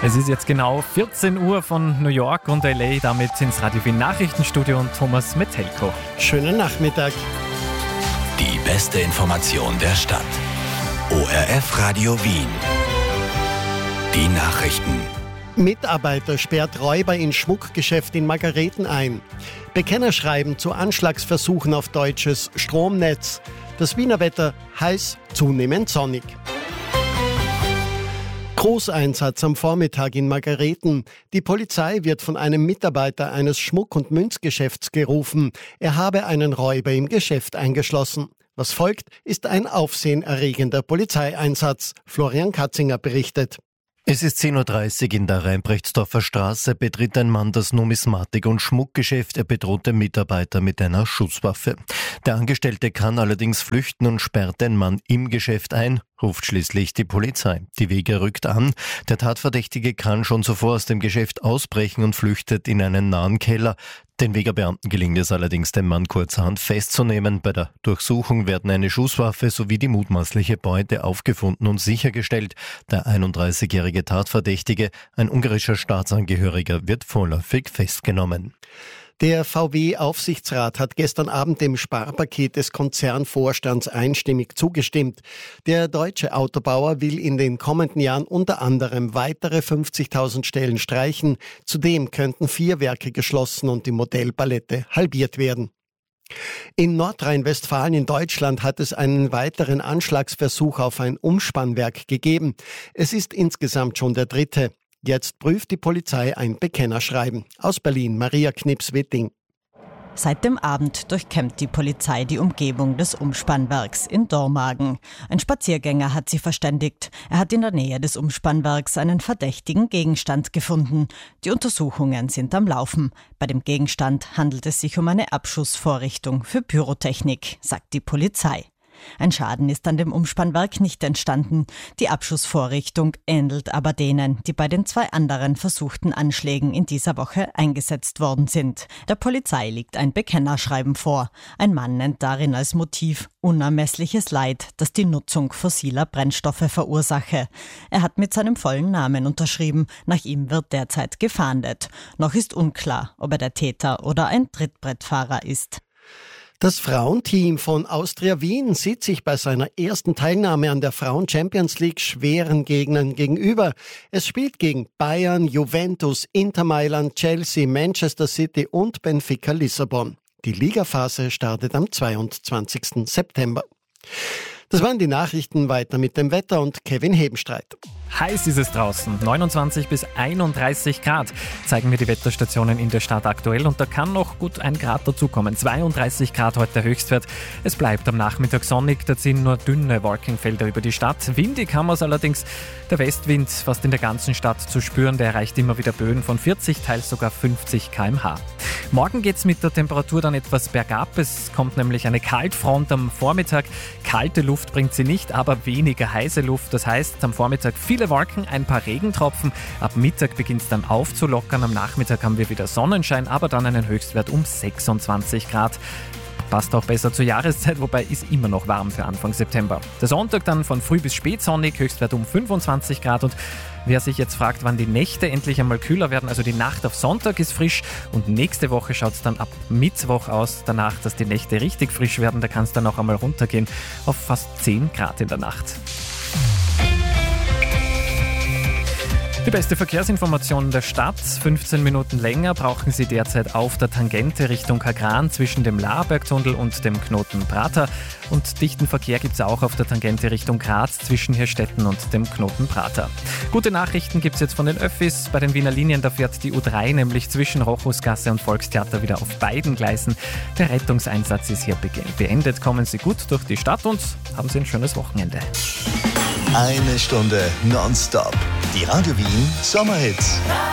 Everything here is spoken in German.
Es ist jetzt genau 14 Uhr von New York und LA, damit ins Radio Wien Nachrichtenstudio und Thomas Mettelko. Schönen Nachmittag. Die beste Information der Stadt. ORF Radio Wien. Die Nachrichten. Mitarbeiter sperrt Räuber in Schmuckgeschäft in Margareten ein. Bekennerschreiben zu Anschlagsversuchen auf deutsches Stromnetz. Das Wiener Wetter heiß, zunehmend sonnig. Großeinsatz am Vormittag in Margareten. Die Polizei wird von einem Mitarbeiter eines Schmuck- und Münzgeschäfts gerufen. Er habe einen Räuber im Geschäft eingeschlossen. Was folgt, ist ein aufsehenerregender Polizeieinsatz. Florian Katzinger berichtet. Es ist 10.30 Uhr in der Rheinbrechtsdorfer Straße, betritt ein Mann das Numismatik- und Schmuckgeschäft. Er bedroht den Mitarbeiter mit einer Schusswaffe. Der Angestellte kann allerdings flüchten und sperrt den Mann im Geschäft ein, ruft schließlich die Polizei. Die Wege rückt an. Der Tatverdächtige kann schon zuvor aus dem Geschäft ausbrechen und flüchtet in einen nahen Keller. Den Wegerbeamten gelingt es allerdings, den Mann kurzerhand festzunehmen. Bei der Durchsuchung werden eine Schusswaffe sowie die mutmaßliche Beute aufgefunden und sichergestellt. Der 31-jährige Tatverdächtige, ein ungarischer Staatsangehöriger, wird vorläufig festgenommen. Der VW-Aufsichtsrat hat gestern Abend dem Sparpaket des Konzernvorstands einstimmig zugestimmt. Der deutsche Autobauer will in den kommenden Jahren unter anderem weitere 50.000 Stellen streichen. Zudem könnten 4 Werke geschlossen und die Modellpalette halbiert werden. In Nordrhein-Westfalen in Deutschland hat es einen weiteren Anschlagsversuch auf ein Umspannwerk gegeben. Es ist insgesamt schon der 3. Jetzt prüft die Polizei ein Bekennerschreiben. Aus Berlin, Maria Knips-Witting. Seit dem Abend durchkämmt die Polizei die Umgebung des Umspannwerks in Dormagen. Ein Spaziergänger hat sie verständigt. Er hat in der Nähe des Umspannwerks einen verdächtigen Gegenstand gefunden. Die Untersuchungen sind am Laufen. Bei dem Gegenstand handelt es sich um eine Abschussvorrichtung für Pyrotechnik, sagt die Polizei. Ein Schaden ist an dem Umspannwerk nicht entstanden. Die Abschussvorrichtung ähnelt aber denen, die bei den 2 anderen versuchten Anschlägen in dieser Woche eingesetzt worden sind. Der Polizei liegt ein Bekennerschreiben vor. Ein Mann nennt darin als Motiv unermessliches Leid, das die Nutzung fossiler Brennstoffe verursache. Er hat mit seinem vollen Namen unterschrieben. Nach ihm wird derzeit gefahndet. Noch ist unklar, ob er der Täter oder ein Trittbrettfahrer ist. Das Frauenteam von Austria Wien sieht sich bei seiner ersten Teilnahme an der Frauen-Champions League schweren Gegnern gegenüber. Es spielt gegen Bayern, Juventus, Inter Mailand, Chelsea, Manchester City und Benfica Lissabon. Die Ligaphase startet am 22. September. Das waren die Nachrichten, weiter mit dem Wetter und Kevin Hebenstreit. Heiß ist es draußen, 29 bis 31 Grad, zeigen mir die Wetterstationen in der Stadt aktuell und da kann noch gut 1 Grad dazukommen. 32 Grad heute der Höchstwert. Es bleibt am Nachmittag sonnig, da ziehen nur dünne Wolkenfelder über die Stadt. Windig haben wir es allerdings, der Westwind fast in der ganzen Stadt zu spüren, der erreicht immer wieder Böen von 40, teils sogar 50 km/h. Morgen geht es mit der Temperatur dann etwas bergab, es kommt nämlich eine Kaltfront am Vormittag. Kalte Luft bringt sie nicht, aber weniger heiße Luft, das heißt am Vormittag viele Wolken, ein paar Regentropfen. Ab Mittag beginnt es dann aufzulockern. Am Nachmittag haben wir wieder Sonnenschein, aber dann einen Höchstwert um 26 Grad. Passt auch besser zur Jahreszeit, wobei ist immer noch warm für Anfang September. Der Sonntag dann von früh bis spät sonnig, Höchstwert um 25 Grad. Und wer sich jetzt fragt, wann die Nächte endlich einmal kühler werden, also die Nacht auf Sonntag ist frisch und nächste Woche schaut es dann ab Mittwoch aus, danach, dass die Nächte richtig frisch werden. Da kann es dann auch einmal runtergehen auf fast 10 Grad in der Nacht. Die beste Verkehrsinformation der Stadt. 15 Minuten länger brauchen Sie derzeit auf der Tangente Richtung Kagran zwischen dem Laarbergtunnel und dem Knoten Prater. Und dichten Verkehr gibt es auch auf der Tangente Richtung Graz zwischen Hirstetten und dem Knoten Prater. Gute Nachrichten gibt es jetzt von den Öffis. Bei den Wiener Linien, da fährt die U3 nämlich zwischen Rochusgasse und Volkstheater wieder auf beiden Gleisen. Der Rettungseinsatz ist hier beendet. Kommen Sie gut durch die Stadt und haben Sie ein schönes Wochenende. 1 Stunde nonstop. Die Radio Wien Sommerhits.